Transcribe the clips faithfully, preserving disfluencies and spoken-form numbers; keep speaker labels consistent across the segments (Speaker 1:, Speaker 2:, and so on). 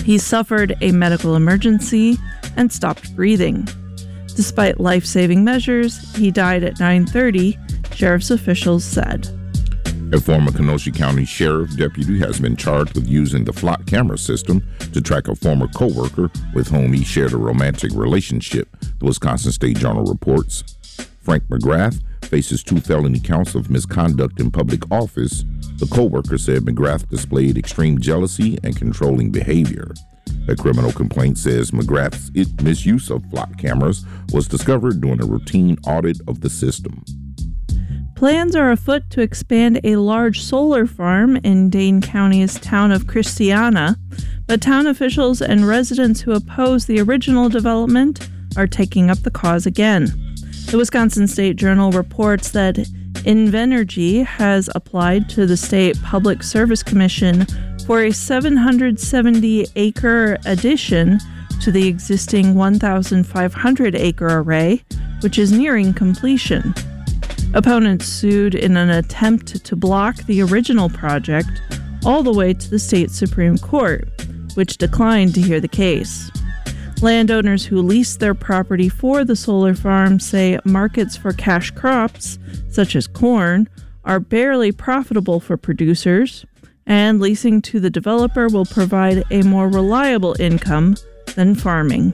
Speaker 1: He suffered a medical emergency and stopped breathing. Despite life-saving measures, he died at nine thirty, sheriff's officials said.
Speaker 2: A former Kenosha County Sheriff deputy has been charged with using the Flock camera system to track a former co-worker with whom he shared a romantic relationship, the Wisconsin State Journal reports. Frank McGrath faces two felony counts of misconduct in public office. The co-worker said McGrath displayed extreme jealousy and controlling behavior. A criminal complaint says McGrath's misuse of Flock cameras was discovered during a routine audit of the system.
Speaker 1: Plans are afoot to expand a large solar farm in Dane County's town of Christiana, but town officials and residents who oppose the original development are taking up the cause again. The Wisconsin State Journal reports that Invenergy has applied to the State Public Service Commission for a seven hundred seventy acre addition to the existing one thousand five hundred acre array, which is nearing completion. Opponents sued in an attempt to block the original project all the way to the state Supreme Court, which declined to hear the case. Landowners who lease their property for the solar farm say markets for cash crops, such as corn, are barely profitable for producers, and leasing to the developer will provide a more reliable income than farming.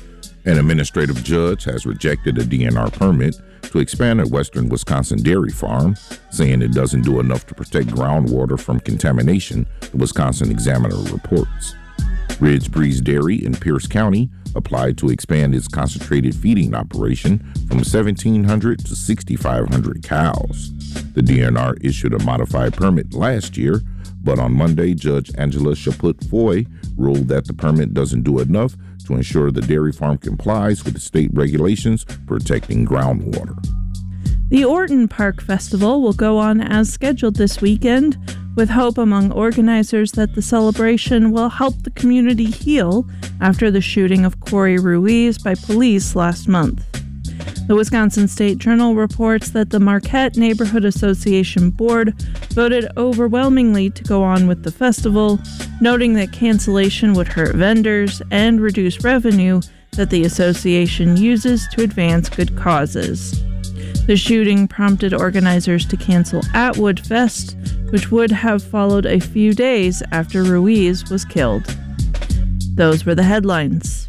Speaker 2: An administrative judge has rejected a D N R permit to expand a western Wisconsin dairy farm, saying it doesn't do enough to protect groundwater from contamination, the Wisconsin Examiner reports. Ridge Breeze Dairy in Pierce County applied to expand its concentrated feeding operation from seventeen hundred to sixty-five hundred cows. The D N R issued a modified permit last year, but on Monday, Judge Angela Chaput-Foy ruled that the permit doesn't do enough to ensure the dairy farm complies with the state regulations protecting groundwater.
Speaker 1: The Orton Park Festival will go on as scheduled this weekend, with hope among organizers that the celebration will help the community heal after the shooting of Corey Ruiz by police last month. The Wisconsin State Journal reports that the Marquette Neighborhood Association Board voted overwhelmingly to go on with the festival, noting that cancellation would hurt vendors and reduce revenue that the association uses to advance good causes. The shooting prompted organizers to cancel Atwood Fest, which would have followed a few days after Ruiz was killed. Those were the headlines.